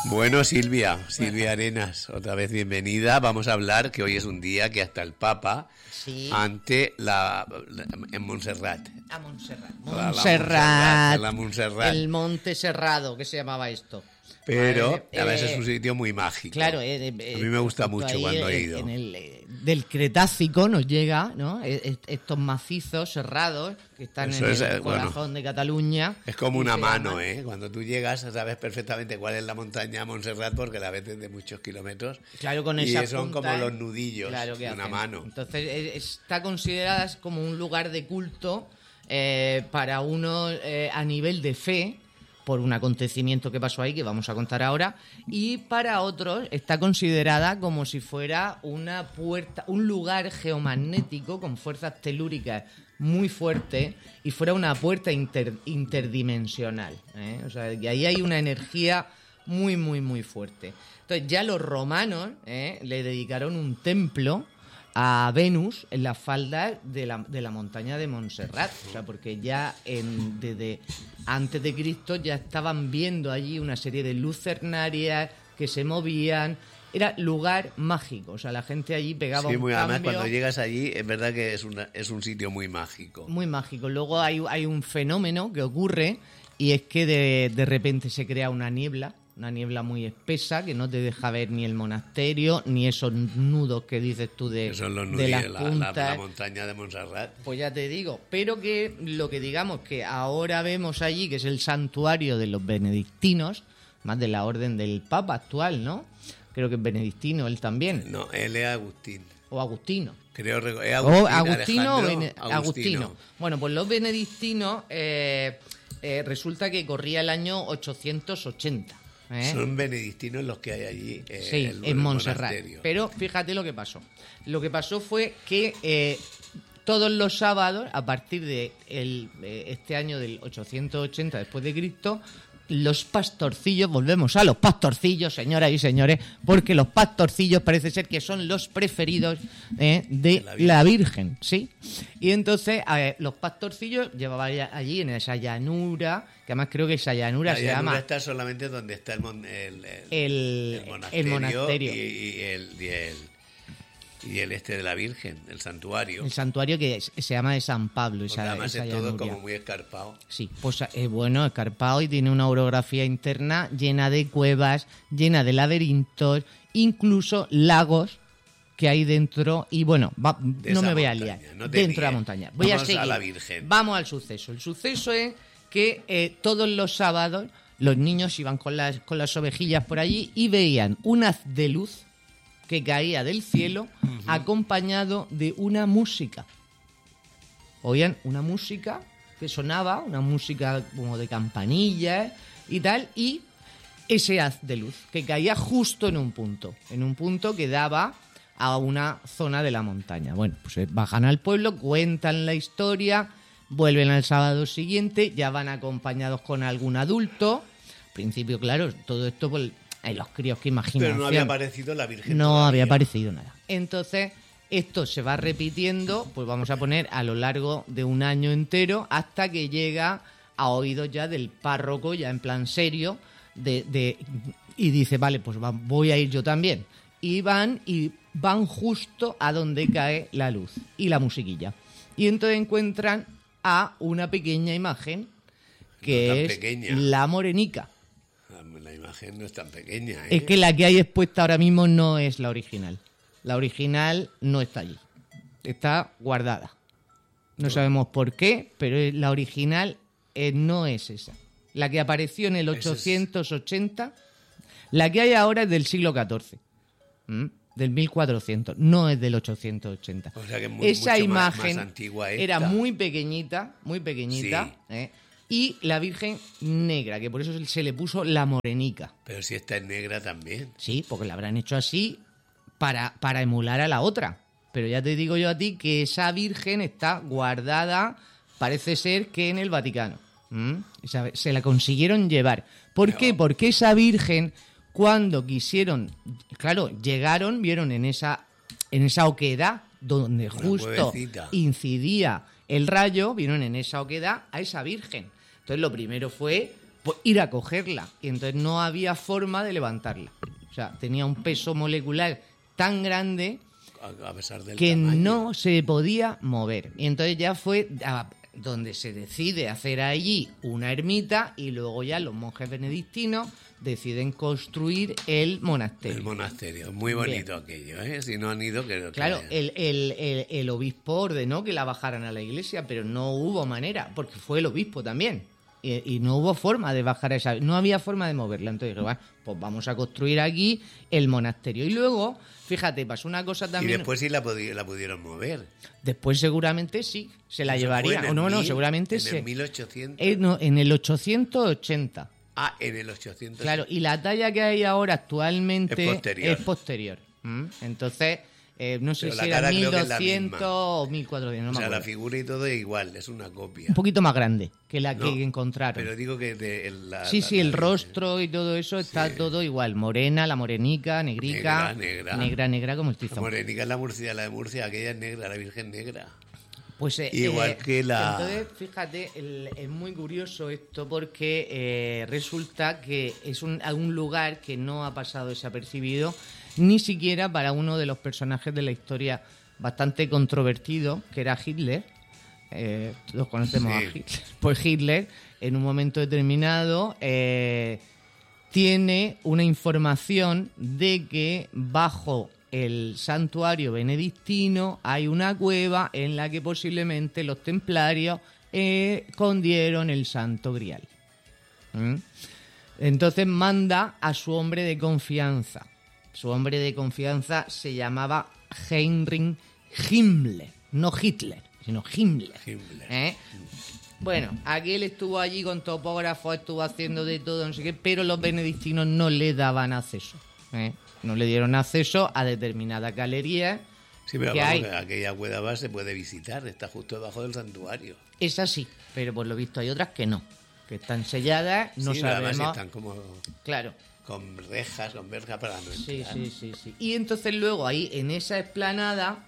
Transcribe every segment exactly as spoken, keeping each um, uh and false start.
Bueno, Silvia, Silvia Arenas, otra vez bienvenida. Vamos a hablar que hoy es un día que hasta el Papa, sí, ante la, la en Montserrat. A Montserrat. Montserrat. La Montserrat. El Monte Serrado, que se llamaba esto. Pero eh, a veces eh, es un sitio muy mágico. Claro, eh, eh, a mí me gusta mucho ahí, cuando eh, he ido. En el, eh, del Cretácico nos llega, ¿no? Estos macizos cerrados que están Eso en es, el corazón bueno, de Cataluña. Es como una mano, llama... ¿eh? Cuando tú llegas sabes perfectamente cuál es la montaña Montserrat porque la ves desde muchos kilómetros. Claro, con y esa son punta, como los nudillos claro que de una hacen. mano. Entonces está considerada como un lugar de culto eh, para uno eh, a nivel de fe, por un acontecimiento que pasó ahí, que vamos a contar ahora, y para otros está considerada como si fuera una puerta, un lugar geomagnético con fuerzas telúricas muy fuertes y fuera una puerta inter, interdimensional, ¿eh? O sea, que ahí hay una energía muy, muy, muy fuerte. Entonces ya los romanos ¿eh? le dedicaron un templo a Venus en las faldas de la, de la montaña de Montserrat, o sea, porque ya en, desde antes de Cristo ya estaban viendo allí una serie de lucernarias que se movían. Era lugar mágico, o sea, la gente allí pegaba sí, un muy, cambio. Además, cuando llegas allí, es verdad que es, una, es un sitio muy mágico. Muy mágico. Luego hay, hay un fenómeno que ocurre y es que de, de repente se crea una niebla, una niebla muy espesa que no te deja ver ni el monasterio ni esos nudos que dices tú de, que son los de las la, puntas. La, la montaña de Montserrat. Pues ya te digo, pero que lo que digamos que ahora vemos allí, que es el santuario de los benedictinos, más de la orden del Papa actual, ¿no? Creo que es benedictino él también. No, él es Agustín. O Agustino. Creo es Agustín, o Agustino o Bene- Agustino. Agustino. Bueno, pues los benedictinos eh, eh, resulta que corría el año ochocientos ochenta. ¿Eh? Son benedictinos los que hay allí eh, sí, el, en Montserrat. Monasterio. Pero fíjate lo que pasó. Lo que pasó fue que eh, todos los sábados, a partir de el, eh, este año del ochocientos ochenta después de Cristo, los pastorcillos, volvemos a los pastorcillos, señoras y señores, porque los pastorcillos parece ser que son los preferidos eh, de, de la, Virgen. la Virgen, ¿sí? Y entonces eh, los pastorcillos llevaban allí en esa llanura, que además creo que esa llanura la se llanura llama... está solamente donde está el, mon, el, el, el, el monasterio, el monasterio. Y, y, el, y el y el este de la Virgen, el santuario. El santuario que se llama de San Pablo. Esa, además esa es todo como muy escarpado. Sí, pues es bueno, escarpado y tiene una orografía interna llena de cuevas, llena de laberintos, incluso lagos que hay dentro. Y bueno, va, no me voy a liar. No dentro líes. de la montaña. Voy Vamos a seguir. a la Virgen. Vamos al suceso. El suceso es que eh, todos los sábados los niños iban con las, con las ovejillas por allí y veían un haz de luz que caía del cielo, uh-huh, acompañado de una música. Oían una música que sonaba, una música como de campanillas y tal, y ese haz de luz que caía justo en un punto, en un punto que daba a una zona de la montaña. Bueno, pues bajan al pueblo, cuentan la historia, vuelven al sábado siguiente, ya van acompañados con algún adulto. Al principio, claro, todo esto pues, hay los críos que imaginan. Pero no había aparecido la Virgen. No todavía. había aparecido nada. Entonces, esto se va repitiendo, pues vamos a poner a lo largo de un año entero, hasta que llega a oídos ya del párroco, ya en plan serio, de, de y dice, vale, pues va, voy a ir yo también. Y van, y van justo a donde cae la luz y la musiquilla. Y entonces encuentran a una pequeña imagen que no tan es pequeña. la morenica. La imagen no es tan pequeña, ¿eh? Es que la que hay expuesta ahora mismo no es la original. La original no está allí. Está guardada. No sabemos por qué, pero la original eh, no es esa. La que apareció en el ochocientos ochenta, la que hay ahora es del siglo catorce. ¿Mm? Del mil cuatrocientos. No es del ochocientos ochenta. O sea que es muy, esa mucho imagen más, más antigua esta. Era muy pequeñita, muy pequeñita, sí. ¿eh? Y la Virgen negra, que por eso se le puso la morenica. Pero si esta es negra también. Sí, porque la habrán hecho así para, para emular a la otra. Pero ya te digo yo a ti que esa Virgen está guardada, parece ser que en el Vaticano. ¿Mm? Esa, se la consiguieron llevar. ¿Por Pero... qué? Porque esa Virgen, cuando quisieron, claro, llegaron, vieron en esa, en esa oquedad donde Una justo huevecita. incidía el rayo, vieron en esa oquedad a esa Virgen. Entonces lo primero fue pues ir a cogerla. Y entonces no había forma de levantarla. O sea, tenía un peso molecular tan grande a pesar del que tamaño. no se podía mover. Y entonces ya fue a donde se decide hacer allí una ermita y luego ya los monjes benedictinos deciden construir el monasterio. El monasterio, muy bonito Bien. aquello, ¿eh? Si no han ido, que Claro, el, el, el, el obispo ordenó que la bajaran a la iglesia, pero no hubo manera, porque fue el obispo también. Y, y no hubo forma de bajar a esa... No había forma de moverla. Entonces dije, bueno, pues vamos a construir aquí el monasterio. Y luego, fíjate, pasó una cosa también... Y después sí la, pudi- la pudieron mover. Después seguramente sí, se la Eso llevaría. O no, mil, no, seguramente en se... el mil ochocientos. Eh, no, en el ochocientos ochenta. Ah, en el ochocientos. Claro, y la talla que hay ahora actualmente es posterior. Es posterior. ¿Mm? Entonces... Eh, no sé Pero si la era cara creo mil que es la doscientos misma. o mil cuatrocientos. No O me sea, acuerdo. la figura y todo es igual, es una copia. Un poquito más grande que la No, que encontraron. Pero digo que de, el, la, sí, la, sí, la, el la, rostro y todo eso está sí. todo igual. Morena, la morenica, negrica. Negra, negra. Negra, negra como el La tizón. morenica es la Murcia, la de Murcia, aquella es negra, la Virgen negra. Pues eh, Igual eh, que la... Entonces, fíjate, el, es muy curioso esto porque eh, resulta que es un, un lugar que no ha pasado desapercibido ni siquiera para uno de los personajes de la historia bastante controvertido, que era Hitler. Eh, todos conocemos Sí. a Hitler. Pues Hitler, en un momento determinado, eh, tiene una información de que bajo el santuario benedictino hay una cueva en la que posiblemente los templarios eh, escondieron el Santo Grial. ¿Mm? Entonces manda a su hombre de confianza. Su hombre de confianza se llamaba Heinrich Himmler, no Hitler, sino Himmler. Himmler. ¿Eh? Bueno, aquel estuvo allí con topógrafos, estuvo haciendo de todo, no sé qué, pero los benedictinos no le daban acceso. ¿eh? No le dieron acceso a determinadas galerías. Sí, pero que vamos, hay. que aquella cueva se puede visitar, está justo debajo del santuario. Es así, pero por lo visto hay otras que no, que están selladas, no sí, sabemos. además están como Claro. con rejas, con verjas para no Sí, entrar. sí, sí, sí. Y entonces luego ahí, en esa explanada,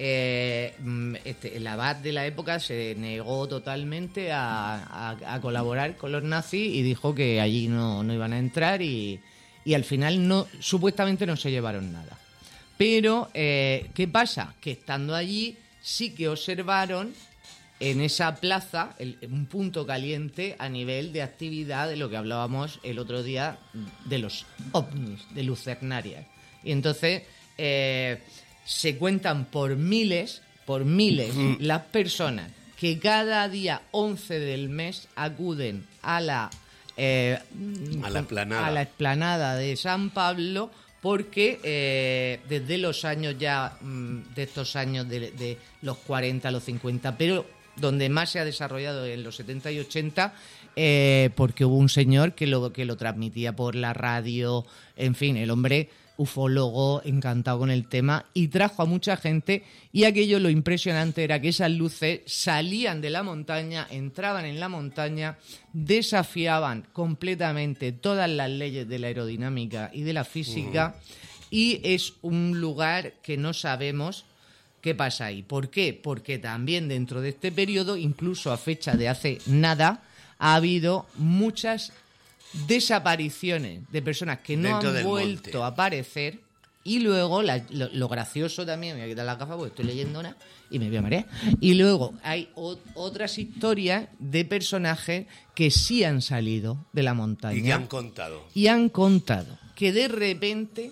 eh, este, el abad de la época se negó totalmente a, a, a colaborar con los nazis y dijo que allí no, no iban a entrar y, y al final no, supuestamente no se llevaron nada. Pero, eh, ¿qué pasa? Que estando allí sí que observaron en esa plaza el, un punto caliente a nivel de actividad de lo que hablábamos el otro día de los ovnis, de lucernarias. Y entonces eh, se cuentan por miles, por miles las personas que cada día once del mes acuden a la, eh, a la explanada. a la explanada de San Pablo porque eh, desde los años ya, de estos años de, de los cuarenta a los cincuenta, pero donde más se ha desarrollado en los setenta y ochenta, eh, porque hubo un señor que lo, que lo transmitía por la radio, en fin, el hombre ufólogo, encantado con el tema, y trajo a mucha gente, y aquello lo impresionante era que esas luces salían de la montaña, entraban en la montaña, desafiaban completamente todas las leyes de la aerodinámica y de la física, uh-huh. y es un lugar que no sabemos qué pasa ahí. ¿Por qué? Porque también dentro de este periodo, incluso a fecha de hace nada, ha habido muchas desapariciones de personas que no Dentro han del vuelto monte. a aparecer. Y luego, la, lo, lo gracioso también, me voy a quitar la gafa porque estoy leyendo una y me voy a marear. Y luego hay o, otras historias de personajes que sí han salido de la montaña. Y que han contado. Y han contado que de repente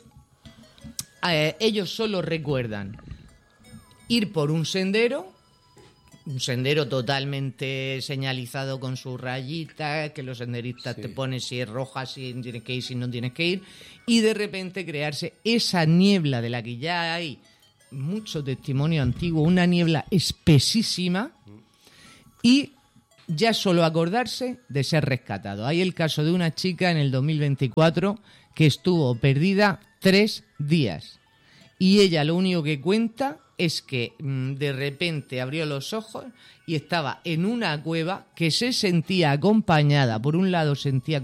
eh, ellos solo recuerdan ir por un sendero, un sendero totalmente señalizado con sus rayitas, que los senderistas Sí. te ponen si es roja, si tienes que ir, si no tienes que ir, y de repente crearse esa niebla de la que ya hay mucho testimonio antiguo, una niebla espesísima, y ya solo acordarse de ser rescatado. Hay el caso de una chica en el dos mil veinticuatro que estuvo perdida tres días. Y ella lo único que cuenta es que mmm, de repente abrió los ojos y estaba en una cueva que se sentía acompañada, por un lado sentía